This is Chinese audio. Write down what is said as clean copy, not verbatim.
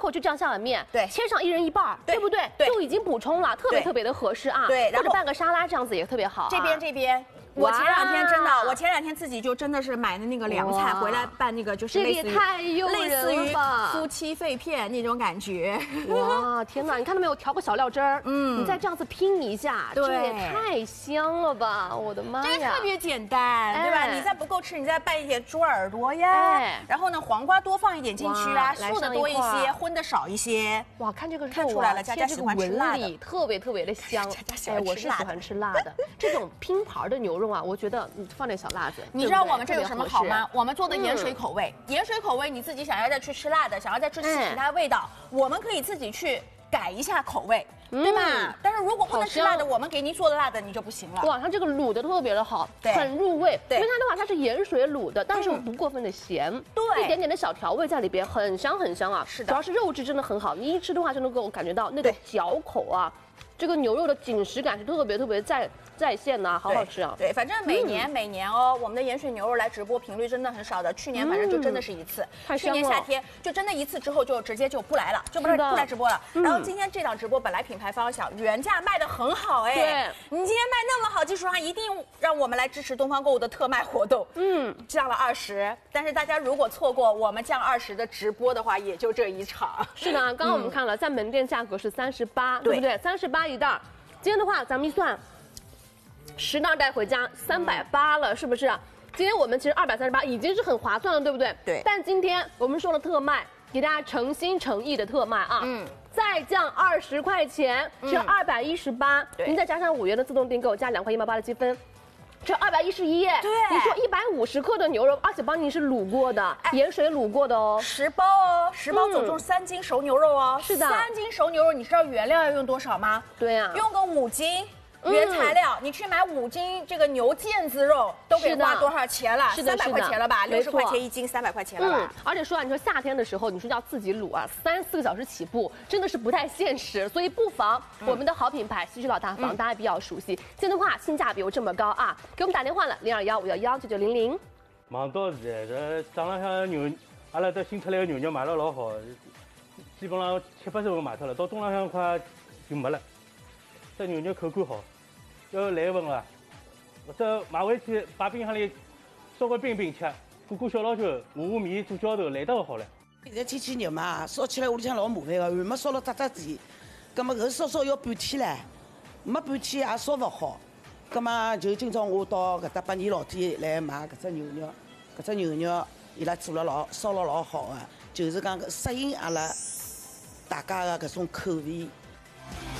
口就这样下碗面， 对， 切上1人1半，对不对？就已经补充了，特别的合适啊。 对， 或者拌个沙拉这样子也特别好。 这边。我前两天真的，我前两天自己就真的是买的那个凉菜回来拌那个，就是类似于夫妻肺片那种感觉。 哇，天哪！你看到没有？调个小料汁儿，你再这样子拼一下，这也太香了吧！我的妈呀， 这个特别简单，对吧？你再不够吃，你再拌一些猪耳朵呀，然后呢，黄瓜多放一点进去啊，素的多一些，荤的少一些。 哇，看这个肉看出来了，佳佳喜欢吃辣的， 特别的香。哎，我是喜欢吃辣的。这种拼盘的牛肉啊，我觉得你放点小辣子。 你知道我们这有什么好吗？我们做的盐水口味，盐水口味你自己想要再去吃辣的，想要再去吃其他味道，我们可以自己去改一下口味，对吧？但是如果不能吃辣的，我们给您做的辣的你就不行了。 哇，它这个卤的特别的好，很入味。因为它的话，它是盐水卤的，但是不过分的咸， 对， 一点点的小调味在里边，很香啊。是的，主要是肉质真的很好，你一吃的话就能够感觉到那个嚼口啊。这个牛肉的紧实感是特别在线呐，好吃啊！ 对，反正每年哦，我们的盐水牛肉来直播频率真的很少的。去年反正就真的是一次，去年夏天就真的一次之后就直接就不来了，就不来直播了。然后今天这档直播本来品牌方想原价卖的很好哎，对，你今天卖那么好，技术上一定让我们来支持东方购物的特卖活动，降了20%。但是大家如果错过我们降20%的直播的话，也就这一场。 是的，刚刚我们看了，在门店价格是38，对不对？38一袋，今天的话咱们一算。10袋带回家380了，是不是？今天我们其实238已经是很划算了，对不对？ 对。 但今天我们说了特卖，给大家诚心诚意的特卖啊，再降20块钱，是218。您再加上5元的自动订购，加2块188的积分。这211耶！对，你说150克的牛肉，而且帮你是卤过的，盐水卤过的哦 ，10包哦，10包总共3斤熟牛肉哦。 是的 ，3斤熟牛肉，你知道原料要用多少吗？ 对呀， 用个5斤。原材料，你去买5斤这个牛腱子肉，都给花多少钱了？300块钱了吧？60块钱1斤，300块钱了吧？ 而且说啊，你说夏天的时候，你说要自己卤啊，3、4个小时起步，真的是不太现实。所以不妨我们的好品牌西区老大房，大家比较熟悉。现在的话，性价比又这么高啊，给我们打电话了，0215119900。 忙到现在，这账浪向牛，阿拉这新出来的牛肉卖了老好，基本上7、80份卖脱了，到冬浪向快就没了。这牛肉口感好。要来份啊！这买回去摆冰箱里，稍微冰吃，过小老酒，和面做浇头，来得好了。 现在天气热嘛，烧起来屋里向老麻烦个，还没烧了扎地，葛么搿烧要半天唻，没半天也烧勿好。葛么就今朝我到搿搭百年老店来买搿只牛肉，搿只牛肉伊拉做了烧了老好个，就是讲适应阿拉大家个搿种口味。